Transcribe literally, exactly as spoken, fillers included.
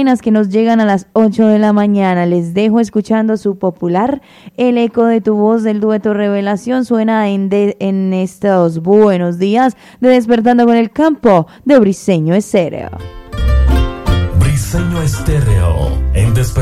vainas que nos llegan a las ocho de la mañana. Les dejo escuchando su popular El eco de tu voz del dueto Revelación. Suena en, de, en estos buenos días de Despertando con el Campo de Briseño Estéreo. Briseño Estéreo en Despertando.